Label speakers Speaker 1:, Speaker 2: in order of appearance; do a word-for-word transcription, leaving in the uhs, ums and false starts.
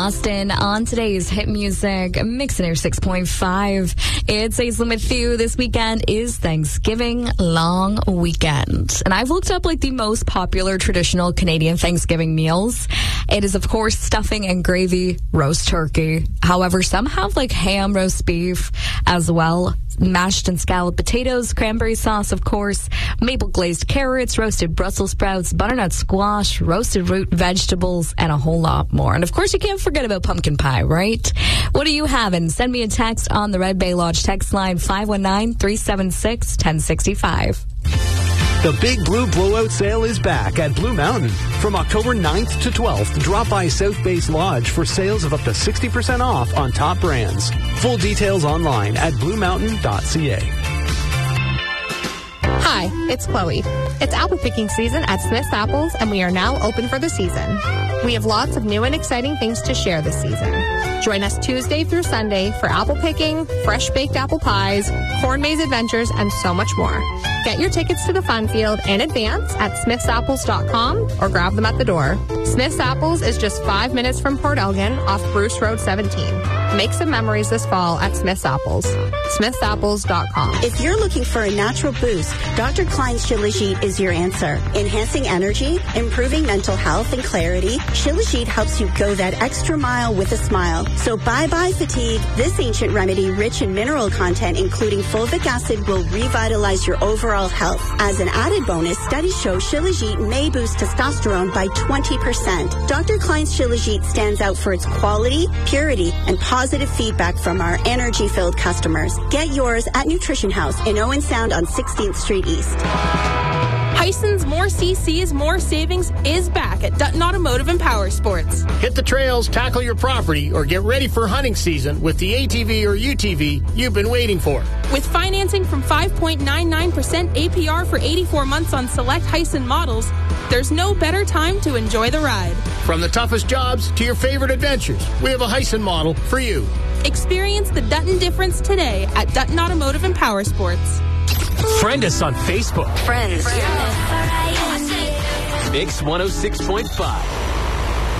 Speaker 1: Boston on today's hit music, Mixing Air six point five. It's Aislinn with you. This weekend is Thanksgiving long weekend. And I've looked up like the most popular traditional Canadian Thanksgiving meals. It is, of course, stuffing and gravy, roast turkey. However, some have like ham, roast beef as well. Mashed and scalloped potatoes, cranberry sauce, of course, maple glazed carrots, roasted Brussels sprouts, butternut squash, roasted root vegetables, and a whole lot more. And of course, you can't forget about pumpkin pie, right? What are you having? Send me a text on the Red Bay Lodge text line five one nine, three seven six, one oh six five.
Speaker 2: The Big Blue Blowout Sale is back at Blue Mountain. From October ninth to twelfth, drop by South Base Lodge for sales of up to sixty percent off on top brands. Full details online at blue mountain dot c a.
Speaker 3: Hi, it's Chloe. It's apple picking season at Smith's Apples, and we are now open for the season. We have lots of new and exciting things to share this season. Join us Tuesday through Sunday for apple picking, fresh baked apple pies, corn maze adventures, and so much more. Get your tickets to the fun field in advance at smiths apples dot com or grab them at the door. Smith's Apples is just five minutes from Port Elgin off Bruce Road seventeen. Make some memories this fall at Smith's Apples. smiths apples dot com.
Speaker 4: If you're looking for a natural boost, Doctor Klein's Shilajit is your answer. Enhancing energy, improving mental health and clarity, Shilajit helps you go that extra mile with a smile. So bye-bye fatigue. This ancient remedy, rich in mineral content, including fulvic acid, will revitalize your overall health. As an added bonus, studies show Shilajit may boost testosterone by twenty percent. Doctor Klein's Shilajit stands out for its quality, purity, and positive feedback from our energy-filled customers. Get yours at Nutrition House in Owen Sound on sixteenth Street East.
Speaker 5: Hison's More C Cs, More Savings is back at Dutton Automotive and Power Sports.
Speaker 6: Hit the trails, tackle your property, or get ready for hunting season with the A T V or U T V you've been waiting for.
Speaker 5: With financing from five point nine nine percent A P R for eighty-four months on select Hyson models, there's no better time to enjoy the ride.
Speaker 6: From the toughest jobs to your favorite adventures, we have a Hyson model for you.
Speaker 5: Experience the Dutton difference today at Dutton Automotive and Power Sports.
Speaker 7: Friend us on Facebook.
Speaker 8: Friends.
Speaker 7: Mix one oh six point five.